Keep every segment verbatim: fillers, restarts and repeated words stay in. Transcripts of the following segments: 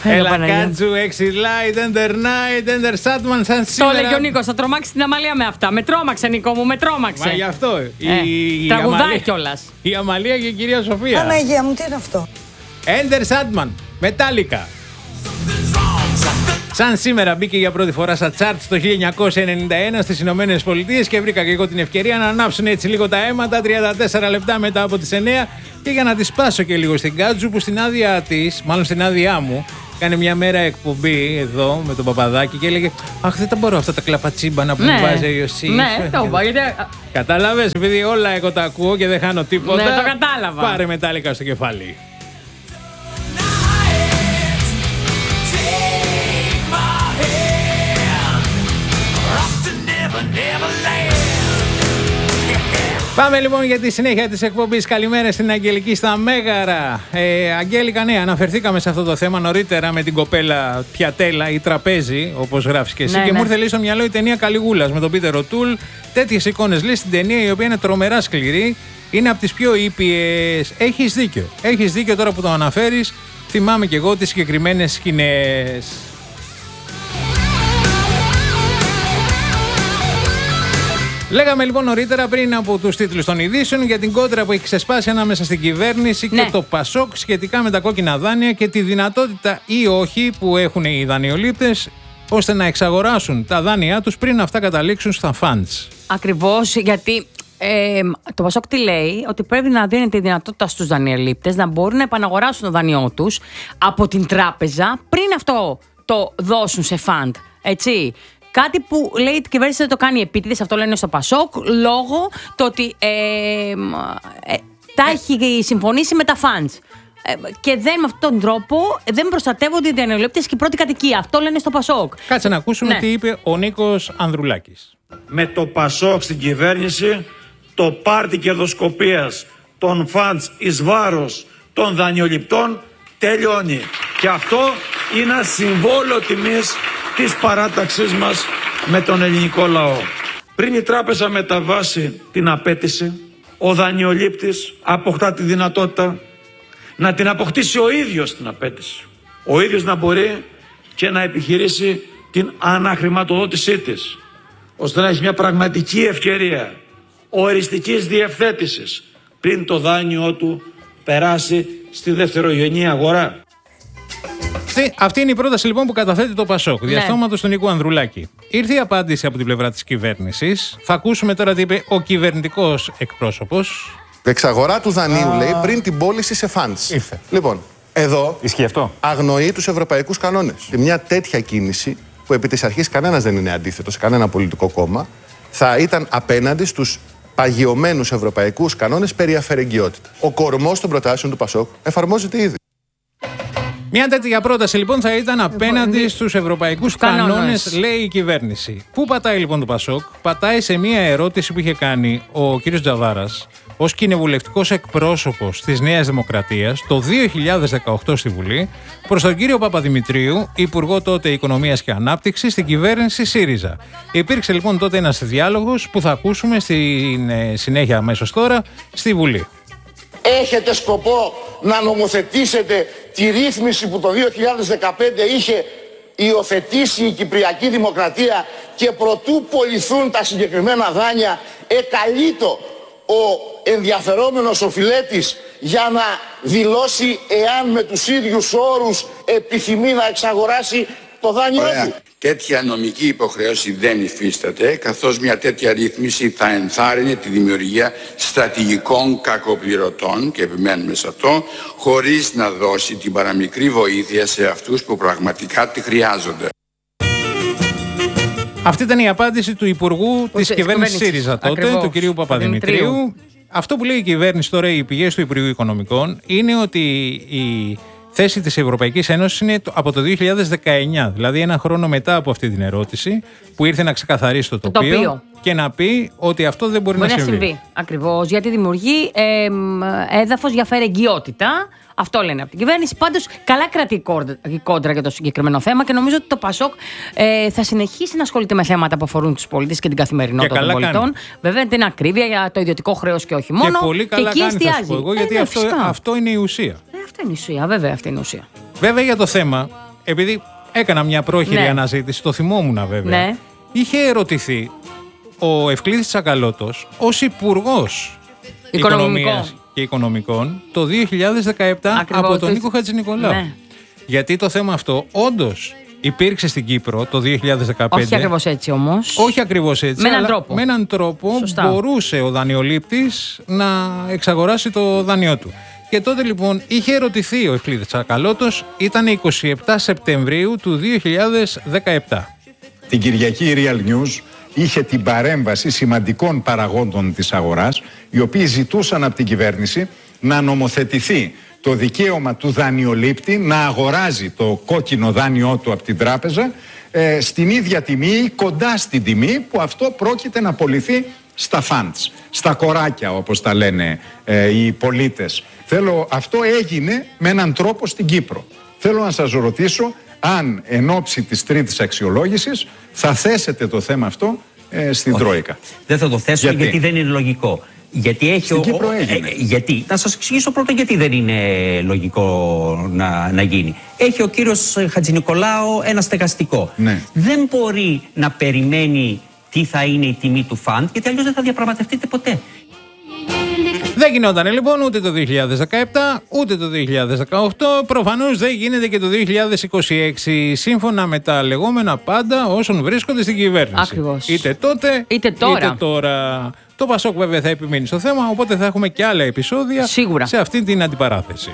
Έλα κάτσου, έξι light, ender night, ender satman, σαν σήμερα. Το έλεγε ο Νίκος, θα τρομάξει την Αμαλία με αυτά. Με τρόμαξε, Νίκο μου, με τρόμαξε. Μα γι' αυτό. Ε, η, τραγουδάει κιόλας. Η Αμαλία και η κυρία Σοφία. Παναγία μου, τι είναι αυτό? Ender Satman, Metallica. Σαν σήμερα μπήκε για πρώτη φορά στα charts το χίλια εννιακόσια ενενήντα ένα στις Ηνωμένες Πολιτείες και βρήκα και εγώ την ευκαιρία να ανάψουν έτσι λίγο τα αίματα τριάντα τέσσερα λεπτά μετά από τις εννιά και για να τη σπάσω και λίγο στην Κάτζου που στην άδειά της, μάλλον στην άδειά μου, κάνει μια μέρα εκπομπή εδώ με τον Παπαδάκη και έλεγε «Αχ, δεν τα μπορώ αυτά τα κλαπατσίμπανα που ναι. μου βάζει ο Ιωσήφ». Ναι, το είπα, γιατί... Κατάλαβες, επειδή όλα εγώ τα ακούω και δεν χάνω τίποτα. Ναι, το κατάλαβα. Πάρε Metallica στο κεφάλι. Πάμε λοιπόν για τη συνέχεια της εκπομπής. Καλημέρα στην Αγγελική στα Μέγαρα. Ε, Αγγέλικα, ναι, αναφερθήκαμε σε αυτό το θέμα νωρίτερα με την κοπέλα Πιατέλα ή Τραπέζι, όπως γράφεις και εσύ. Ναι, και ναι. μου ήρθε λέει στο μυαλό η ταινία Καλιγούλας με τον Πίτερ Οτούλ. Τέτοιες εικόνες λέει στην ταινία, η οποία είναι τρομερά σκληρή. Είναι από τις πιο ήπιες. Έχεις δίκιο. Έχεις δίκιο τώρα που το αναφέρεις. Θυμάμαι κι εγώ τις συγκεκριμένες σκηνές. Λέγαμε λοιπόν νωρίτερα πριν από τους τίτλους των ειδήσεων για την κόντρα που έχει ξεσπάσει ανάμεσα στην κυβέρνηση ναι. και το Πασόκ σχετικά με τα κόκκινα δάνεια και τη δυνατότητα ή όχι που έχουν οι δανειολήπτες ώστε να εξαγοράσουν τα δάνειά τους πριν αυτά καταλήξουν στα funds. Ακριβώς, γιατί ε, το Πασόκ τι λέει, ότι πρέπει να δίνεται η δυνατότητα στους δανειολήπτες να μπορούν να επαναγοράσουν το δάνειό τους από την τράπεζα πριν αυτό το δώσουν σε fund, έτσι. Κάτι που λέει η κυβέρνηση δεν το κάνει επίτηδες, αυτό λένε στο Πασόκ, λόγω του ότι ε, ε, τα έχει συμφωνήσει με τα funds. Ε, και δεν με αυτόν τον τρόπο δεν προστατεύονται οι δανειολήπτες και η πρώτη κατοικία. Αυτό λένε στο Πασόκ. Κάτσε να ακούσουμε ναι. τι είπε ο Νίκος Ανδρουλάκης. Με το Πασόκ στην κυβέρνηση, το πάρτι κερδοσκοπίας των funds εις βάρος των δανειοληπτών τελειώνει. Και αυτό είναι ένα συμβόλαιο τιμής της παράταξής μας με τον ελληνικό λαό. Πριν η τράπεζα μεταβάσει την απέτηση, ο δανειολήπτης αποκτά τη δυνατότητα να την αποκτήσει ο ίδιος την απέτηση. Ο ίδιος να μπορεί και να επιχειρήσει την αναχρηματοδότησή της, ώστε να έχει μια πραγματική ευκαιρία οριστικής διευθέτησης πριν το δάνειό του περάσει στη δευτερογενή αγορά. Αυτή, αυτή είναι η πρόταση λοιπόν που καταθέτει το Πασόκ, ναι. διαστόματος του Νίκου Ανδρουλάκη. Ήρθε η απάντηση από την πλευρά της κυβέρνησης. Θα ακούσουμε τώρα τι είπε ο κυβερνητικός εκπρόσωπος. Εξαγορά του δανείου, Α... λέει, πριν την πώληση σε funds. Ήρθε. Λοιπόν, εδώ ισχύει αυτό. Αγνοεί τους ευρωπαϊκούς κανόνες. Και μια τέτοια κίνηση, που επί της αρχής κανένας δεν είναι αντίθετο σε κανένα πολιτικό κόμμα, θα ήταν απέναντι στους παγιωμένους ευρωπαϊκούς κανόνες περί αφαιρεγγιότητα. Ο κορμός των προτάσεων του Πασόκ εφαρμόζεται ήδη. Μια τέτοια πρόταση λοιπόν θα ήταν απέναντι στους ευρωπαϊκούς κανόνες, κανόνες, λέει η κυβέρνηση. Πού πατάει λοιπόν το Πασόκ? Πατάει σε μια ερώτηση που είχε κάνει ο κ. Τζαβάρας ως κοινοβουλευτικός εκπρόσωπος της Νέας Δημοκρατίας το δύο χιλιάδες δεκαοκτώ στη Βουλή προς τον κύριο Παπαδημητρίου, υπουργό τότε Οικονομίας και Ανάπτυξης στην κυβέρνηση ΣΥΡΙΖΑ. Υπήρξε λοιπόν τότε ένας διάλογος που θα ακούσουμε στη συνέχεια αμέσως τώρα στη Βουλή. Έχετε σκοπό να νομοθετήσετε τη ρύθμιση που το δύο χιλιάδες δεκαπέντε είχε υιοθετήσει η Κυπριακή Δημοκρατία και προτού πωληθούν τα συγκεκριμένα δάνεια εκαλείτο ο ενδιαφερόμενος οφειλέτης για να δηλώσει εάν με τους ίδιους όρους επιθυμεί να εξαγοράσει το δάνειό του. Τέτοια νομική υποχρέωση δεν υφίσταται, καθώς μια τέτοια ρύθμιση θα ενθάρρυνε τη δημιουργία στρατηγικών κακοπληρωτών, και επιμένουμε σε αυτό, χωρίς να δώσει την παραμικρή βοήθεια σε αυτούς που πραγματικά τη χρειάζονται. Αυτή ήταν η απάντηση του Υπουργού της κυβέρνησης ΣΥΡΙΖΑ τότε, ακριβώς, του κυρίου Παπαδημητρίου. Αυτό που λέει η κυβέρνηση τώρα, οι πηγές του Υπουργείου Οικονομικών, είναι ότι η θέση της Ευρωπαϊκής Ένωσης είναι από το δύο χιλιάδες δεκαεννιά, δηλαδή ένα χρόνο μετά από αυτή την ερώτηση, που ήρθε να ξεκαθαρίσει το τοπίο, το τοπίο. και να πει ότι αυτό δεν μπορεί, μπορεί να, να συμβεί. συμβεί. Ακριβώς, γιατί δημιουργεί ε, έδαφος για φερεγγιότητα. Αυτό λένε από την κυβέρνηση. Πάντως, καλά κρατεί η κόντρα για το συγκεκριμένο θέμα και νομίζω ότι το Πασόκ ε, θα συνεχίσει να ασχολείται με θέματα που αφορούν τους πολίτες και την καθημερινότητα των πολιτών. Κάνει. Βέβαια, την ακρίβεια για το ιδιωτικό χρέος και όχι μόνο. Και πολύ καλά και εκεί κάνει, εστιάζει. Εγώ, γιατί ε, ναι, αυτό, αυτό είναι η ουσία. Ε, αυτό είναι η ουσία, βέβαια, αυτή είναι η ουσία. Βέβαια, για το θέμα, επειδή έκανα μια πρόχειρη ναι. αναζήτηση, το θυμόμουν βέβαια. Ναι. Είχε ερωτηθεί ο Ευκλήδης Τσακαλώτος ως υπουργός Οικονομίας και Οικονομικών το δύο χιλιάδες δεκαεπτά. Ακριβώς, από τον Νίκο Χατζηνικολάου. Ναι. Γιατί το θέμα αυτό όντως υπήρξε στην Κύπρο το δύο χιλιάδες δεκαπέντε. Όχι ακριβώς έτσι όμως. Όχι ακριβώς έτσι. Με έναν αλλά τρόπο. Με έναν τρόπο Σωστά. μπορούσε ο δανειολήπτης να εξαγοράσει το δάνειό του. Και τότε λοιπόν είχε ερωτηθεί ο Ευκλήδης Τσακαλώτος, ήταν εικοστή εβδόμη Σεπτεμβρίου του δύο χιλιάδες δεκαεπτά. Την Κυριακή η Real News είχε την παρέμβαση σημαντικών παραγόντων της αγοράς, οι οποίοι ζητούσαν από την κυβέρνηση να νομοθετηθεί το δικαίωμα του δανειολήπτη να αγοράζει το κόκκινο δάνειό του από την τράπεζα ε, στην ίδια τιμή ή κοντά στην τιμή που αυτό πρόκειται να πωληθεί στα funds, στα κοράκια όπως τα λένε ε, οι πολίτες. Θέλω, αυτό έγινε με έναν τρόπο στην Κύπρο. Θέλω να σας ρωτήσω αν εν ώψη της τρίτης αξιολόγησης θα θέσετε το θέμα αυτό ε, στην Όχι. Τρόικα. Δεν θα το θέσω γιατί, γιατί δεν είναι λογικό. Γιατί έχει Στην ο, Κύπρο ο, έγινε. Ε, γιατί, να σας εξηγήσω πρώτα γιατί δεν είναι λογικό να, να γίνει. Έχει ο κύριος Χατζηνικολάου ένα στεγαστικό. Ναι. Δεν μπορεί να περιμένει τι θα είναι η τιμή του φαντ, γιατί αλλιώς δεν θα διαπραγματευτείτε ποτέ. Δεν γινόταν λοιπόν ούτε το δύο χιλιάδες δεκαεπτά ούτε το δύο χιλιάδες δεκαοκτώ. Προφανώς δεν γίνεται και το δύο χιλιάδες είκοσι έξι, σύμφωνα με τα λεγόμενα πάντα όσων βρίσκονται στην κυβέρνηση. Ακριβώς. Είτε τότε είτε τώρα. είτε τώρα. Το Πασόκ βέβαια θα επιμείνει στο θέμα, οπότε θα έχουμε και άλλα επεισόδια Σίγουρα. σε αυτή την αντιπαράθεση.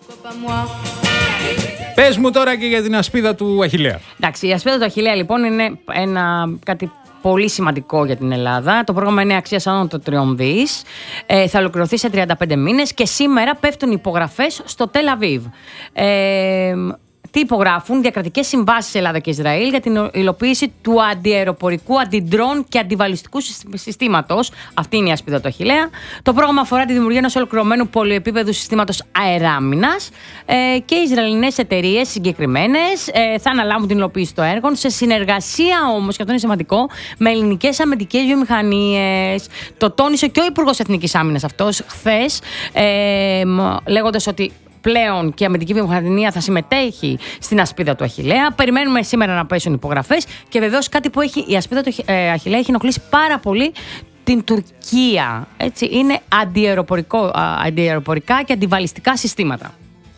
Πες μου τώρα και για την ασπίδα του Αχιλλέα. Εντάξει, η ασπίδα του Αχιλλέα λοιπόν είναι ένα κάτι πολύ σημαντικό για την Ελλάδα. Το πρόγραμμα είναι αξίας άνω των τριών δις. Ε, θα ολοκληρωθεί σε τριάντα πέντε μήνες και σήμερα πέφτουν υπογραφές στο Τελ Αβίβ. Ε, τι υπογράφουν? Διακρατικές συμβάσεις Ελλάδα και Ισραήλ για την υλοποίηση του αντιαεροπορικού, αντιντρόν και αντιβαλιστικού συστήματος. Αυτή είναι η ασπίδα του Αχιλλέα. Το πρόγραμμα αφορά τη δημιουργία ενός ολοκληρωμένου πολυεπίπεδου συστήματος αεράμινας ε, και οι Ισραηλινές εταιρείες συγκεκριμένες ε, θα αναλάβουν την υλοποίηση των έργων σε συνεργασία όμως, και αυτό είναι σημαντικό, με ελληνικές αμυντικές βιομηχανίες. Το τόνισε και ο Υπουργός Εθνικής Άμυνας αυτός χθες, ε, λέγοντας ότι πλέον και η αμυντική βιομηχανία θα συμμετέχει στην ασπίδα του Αχιλλέα. Περιμένουμε σήμερα να πέσουν υπογραφές και βεβαίως κάτι που έχει η ασπίδα του Αχιλλέα έχει ενοχλήσει πάρα πολύ την Τουρκία. Έτσι, είναι αντιαεροπορικό, αντιαεροπορικά και αντιβαλιστικά συστήματα.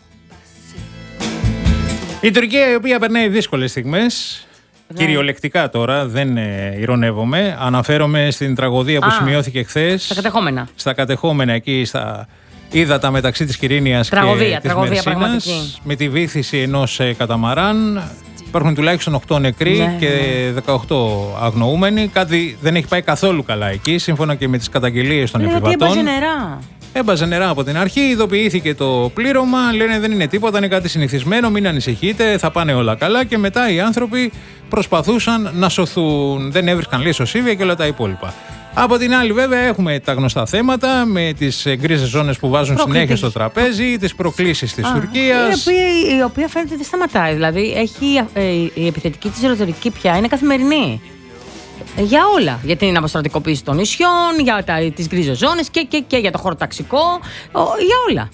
Η Τουρκία, η οποία περνάει δύσκολες στιγμές, ναι. Κυριολεκτικά τώρα, δεν ε, ηρωνεύομαι. Αναφέρομαι στην τραγωδία που Α, σημειώθηκε χθες. Στα κατεχόμενα. Στα κατεχόμενα εκεί, στα ύδατα μεταξύ της Κυρίνιας τραγωδία, και της Μερσίνας, με τη βύθιση ενός ε, καταμαράν. Υπάρχουν τουλάχιστον οκτώ νεκροί ναι, και δεκαοκτώ αγνοούμενοι. Κάτι δεν έχει πάει καθόλου καλά εκεί, σύμφωνα και με τις καταγγελίες των ναι, επιβατών. Έμπαζε νερά. Έμπαζε νερά από την αρχή, ειδοποιήθηκε το πλήρωμα, λένε δεν είναι τίποτα, είναι κάτι συνηθισμένο, μην ανησυχείτε, θα πάνε όλα καλά. Και μετά οι άνθρωποι προσπαθούσαν να σωθούν, δεν έβρισκαν λέει σωσίβια και όλα τα υπόλοιπα. Από την άλλη, βέβαια, έχουμε τα γνωστά θέματα με τις γκρίζες ζώνες που βάζουν συνέχεια στο τραπέζι, τις προκλήσεις της Τουρκίας. Η οποία, η οποία φαίνεται δεν σταματάει. Δηλαδή, έχει, ε, η επιθετική της ρητορική πια είναι καθημερινή. Ε, για όλα. Για την αποστρατικοποίηση των νησιών, για τις γκρίζες ζώνες και, και, και για το χωροταξικό. Ο, για όλα.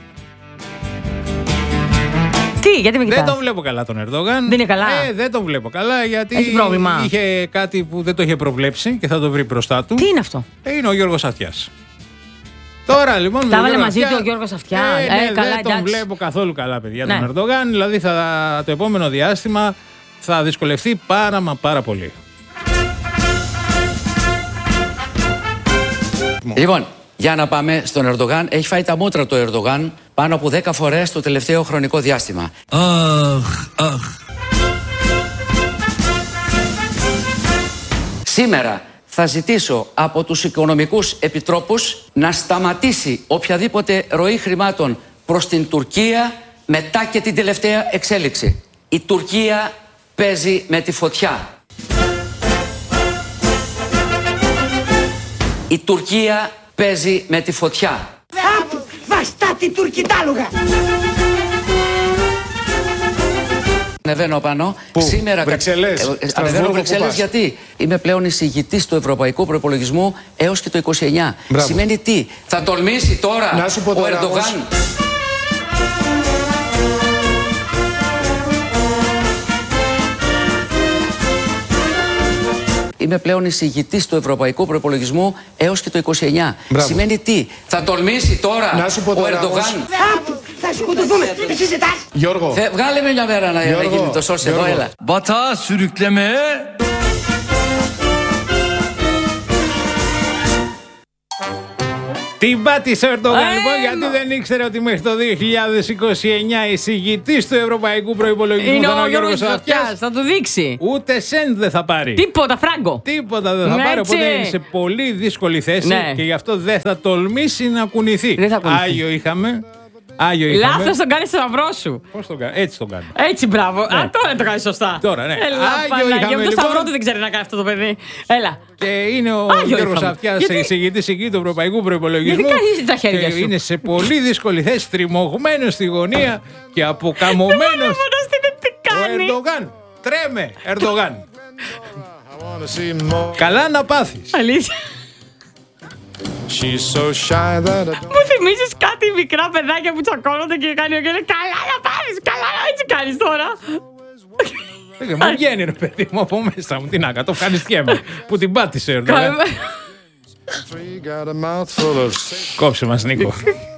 Τι, γιατί με κοιτάς? Δεν τον βλέπω καλά τον Ερντογάν. Δεν είναι καλά. Ε, δεν τον βλέπω καλά γιατί έχει πρόβλημα. Είχε κάτι που δεν το είχε προβλέψει και θα το βρει μπροστά του. Τι είναι αυτό? Ε, είναι ο Γιώργος Αυτιάς. Τώρα λοιπόν. Τα έβαλε μαζί του ο Γιώργος Αυτιά. Ε, ναι, ε, καλά, δεν τον εντάξει. βλέπω καθόλου καλά, παιδιά, ναι. τον Ερντογάν. Δηλαδή θα, το επόμενο διάστημα θα δυσκολευτεί πάρα μα πάρα πολύ. Λοιπόν, για να πάμε στον Ερντογάν. Έχει φάει τα μούτρα του Ερντογάν πάνω από δέκα φορές το τελευταίο χρονικό διάστημα. Αχ, αχ. Σήμερα θα ζητήσω από τους οικονομικούς επιτρόπους να σταματήσει οποιαδήποτε ροή χρημάτων προς την Τουρκία μετά και την τελευταία εξέλιξη. Η Τουρκία παίζει με τη φωτιά. Η Τουρκία παίζει με τη φωτιά. Βαστά την τουρκιτάλουγα! Ανεβαίνω πάνω. Πού? Σήμερα Βρυξέλλες. Ε, ανεβαίνω Βρυξέλλες γιατί είμαι πλέον εισηγητής του Ευρωπαϊκού Προϋπολογισμού έως και το είκοσι εννιά. Μπράβο. Σημαίνει τι? Θα τολμήσει τώρα να σου πω ο Ερντογάν? είμαι πλέον εισηγητής του Ευρωπαϊκού Προϋπολογισμού έως και το είκοσι εννιά. Μπράβο. Σημαίνει τι, θα τολμήσει τώρα Να σου πω ο τώρα Ερντογάν. όμως. Θα σκοτωθούμε. Τι συζητάς? Γιώργο. Θε, βγάλε με μια μέρα να, να γίνει το σώση εδώ, έλα. Batağa sürükleme. Την πάτησε ο Ερντογάν Ε, λοιπόν, γιατί δεν ήξερε ότι μέχρι το δύο χιλιάδες είκοσι εννιά εισηγητής του Ευρωπαϊκού Προϋπολογισμού Είναι ήταν ο ο Γιώργος Γιώργος Αυτιάς. Αυτιάς, θα του δείξει. Ούτε σεντ δεν θα πάρει. Τίποτα, φράγκο. Τίποτα δεν θα Ναι, πάρει, οπότε έτσι. είναι σε πολύ δύσκολη θέση Ναι. και γι' αυτό δεν θα τολμήσει να κουνηθεί. Δεν θα κουνηθεί. Άγιο είχαμε. Άγιο είχαμε. Λάθος τον κάνει στο σταυρό σου. Πώς τον κάνει, έτσι τον κάνει. Έτσι, μπράβο. Α, τώρα το κάνει σωστά. Τώρα, ναι. Έλα, Άγιο Παναγία είχαμε, μου, το λοιπόν. σταυρό του δεν ξέρει να κάνει αυτό το παιδί. Έλα. Και είναι ο Άγιο Γιώργος είχαμε. Αυτιάς, Γιατί- εισηγητής εκεί του Ευρωπαϊκού Προϋπολογισμού. Γιατί κάνεις τα χέρια και σου? είναι σε πολύ δύσκολη θέση, τριμωγμένος στη γωνία και αποκαμωμένος. Τι Ο κάνει. Ερντογάν. Τρέμε, Ερντογάν. Καλά να πάθεις. Αλήθεια. Μου θυμίζεις κάτι μικρά παιδάκια που τσακώνονται και κάνει ο κύριος. Καλά να πάρεις, καλά να έτσι κάνεις τώρα. Δεν μου βγαίνει ρε παιδί μου από μέσα μου. Τι να κάνω, το ευχαριστιέμαι που την πάτησε ο Ερντογάν. Κόψε μας Νίκο.